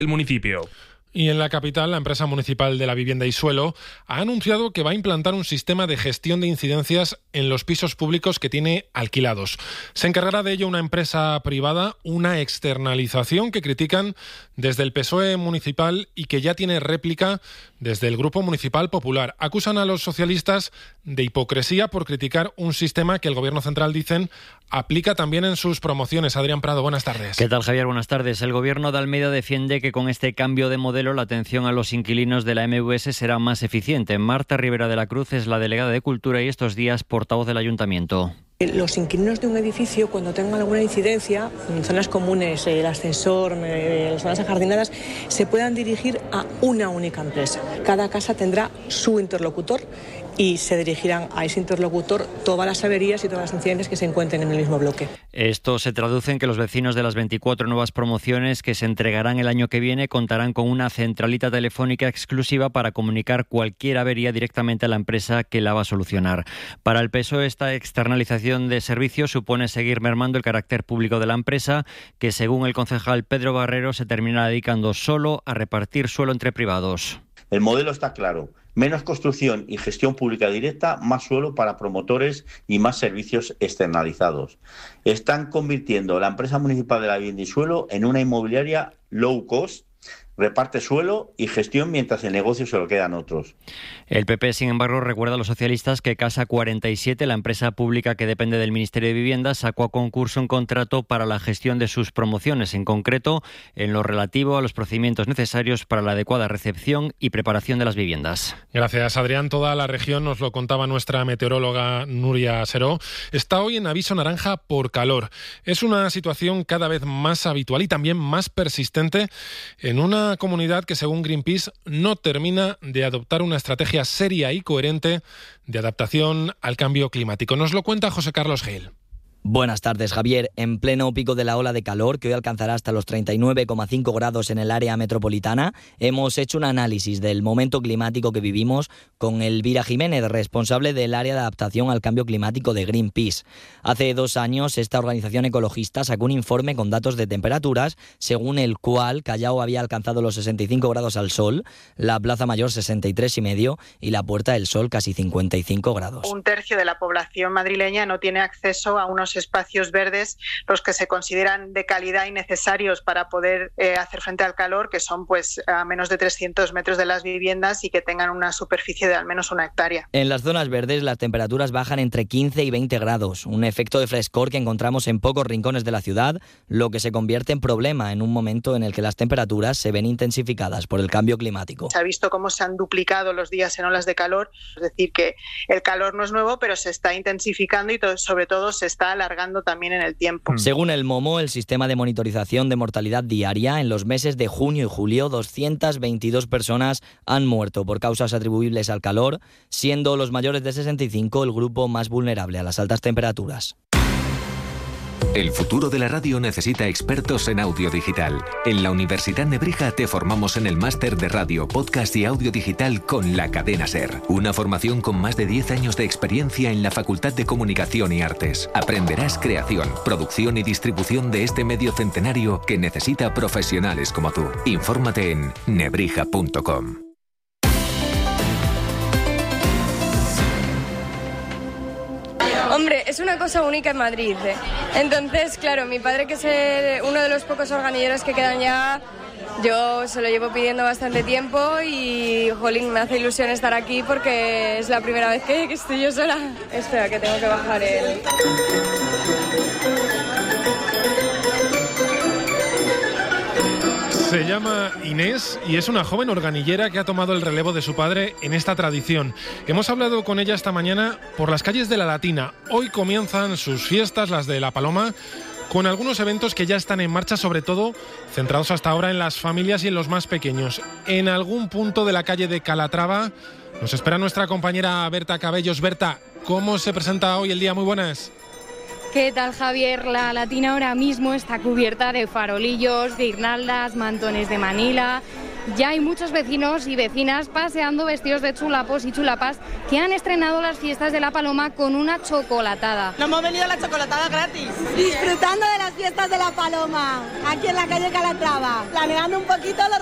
del municipio. Y en la capital, la empresa municipal de la vivienda y suelo ha anunciado que va a implantar un sistema de gestión de incidencias en los pisos públicos que tiene alquilados. Se encargará de ello una empresa privada, una externalización que critican desde el PSOE municipal y que ya tiene réplica desde el Grupo Municipal Popular. Acusan a los socialistas de hipocresía por criticar un sistema que el Gobierno central, dicen, aplica también en sus promociones. Adrián Prado, buenas tardes. ¿Qué tal, Javier? Buenas tardes. El Gobierno de Almeida defiende que con este cambio de modelo la atención a los inquilinos de la MVS será más eficiente. Marta Rivera de la Cruz es la delegada de Cultura y estos días portavoz del Ayuntamiento. Los inquilinos de un edificio, cuando tengan alguna incidencia, en zonas comunes, el ascensor, las zonas ajardinadas, se puedan dirigir a una única empresa. Cada casa tendrá su interlocutor y se dirigirán a ese interlocutor todas las averías y todas las incidencias que se encuentren en el mismo bloque. Esto se traduce en que los vecinos de las 24 nuevas promociones que se entregarán el año que viene contarán con una centralita telefónica exclusiva para comunicar cualquier avería directamente a la empresa que la va a solucionar. Para el PSOE, esta externalización de servicios supone seguir mermando el carácter público de la empresa, que según el concejal Pedro Barrero se terminará dedicando solo a repartir suelo entre privados. El modelo está claro. Menos construcción y gestión pública directa, más suelo para promotores y más servicios externalizados. Están convirtiendo la empresa municipal de la vivienda y suelo en una inmobiliaria low cost. Reparte suelo y gestión mientras el negocio se lo quedan otros. El PP, sin embargo, recuerda a los socialistas que Casa 47, la empresa pública que depende del Ministerio de Vivienda, sacó a concurso un contrato para la gestión de sus promociones, en concreto en lo relativo a los procedimientos necesarios para la adecuada recepción y preparación de las viviendas. Gracias, Adrián. Toda la región, nos lo contaba nuestra meteoróloga Nuria Seró, está hoy en aviso naranja por calor. Es una situación cada vez más habitual y también más persistente en una comunidad que, según Greenpeace, no termina de adoptar una estrategia seria y coherente de adaptación al cambio climático. Nos lo cuenta José Carlos Gil. Buenas tardes, Javier. En pleno pico de la ola de calor, que hoy alcanzará hasta los 39,5 grados en el área metropolitana, hemos hecho un análisis del momento climático que vivimos con Elvira Jiménez, responsable del área de adaptación al cambio climático de Greenpeace. Hace 2 años, esta organización ecologista sacó un informe con datos de temperaturas, según el cual Callao había alcanzado los 65 grados al sol, la Plaza Mayor 63,5 y la Puerta del Sol casi 55 grados. Un tercio de la población madrileña no tiene acceso a unos espacios verdes, los que se consideran de calidad y necesarios para poder hacer frente al calor, que son pues a menos de 300 metros de las viviendas y que tengan una superficie de al menos 1 hectárea. En las zonas verdes las temperaturas bajan entre 15 y 20 grados, un efecto de frescor que encontramos en pocos rincones de la ciudad, lo que se convierte en problema en un momento en el que las temperaturas se ven intensificadas por el cambio climático. Se ha visto cómo se han duplicado los días en olas de calor, es decir, que el calor no es nuevo, pero se está intensificando y sobre todo se está alargando también en el tiempo. Según el MOMO, el sistema de monitorización de mortalidad diaria, en los meses de junio y julio, 222 personas han muerto por causas atribuibles al calor, siendo los mayores de 65 el grupo más vulnerable a las altas temperaturas. El futuro de la radio necesita expertos en audio digital. En la Universidad Nebrija te formamos en el máster de radio, podcast y audio digital con la cadena SER. Una formación con más de 10 años de experiencia en la Facultad de Comunicación y Artes. Aprenderás creación, producción y distribución de este medio centenario que necesita profesionales como tú. Infórmate en nebrija.com. Hombre, es una cosa única en Madrid, ¿eh? Entonces, claro, mi padre, que es uno de los pocos organilleros que quedan ya, yo se lo llevo pidiendo bastante tiempo y, jolín, me hace ilusión estar aquí porque es la primera vez que estoy yo sola. Espera, que tengo que bajar el... Se llama Inés y es una joven organillera que ha tomado el relevo de su padre en esta tradición. Hemos hablado con ella esta mañana por las calles de La Latina. Hoy comienzan sus fiestas, las de La Paloma, con algunos eventos que ya están en marcha, sobre todo centrados hasta ahora en las familias y en los más pequeños. En algún punto de la calle de Calatrava nos espera nuestra compañera Berta Cabellos. Berta, ¿cómo se presenta hoy el día? Muy buenas. ¿Qué tal, Javier? La Latina ahora mismo está cubierta de farolillos, guirnaldas, mantones de Manila. ya hay muchos vecinos y vecinas paseando vestidos de chulapos y chulapas que han estrenado las fiestas de La Paloma con una chocolatada. Nos hemos venido a la chocolatada gratis. Disfrutando de las fiestas de La Paloma, aquí en la calle Calatrava, planeando un poquito los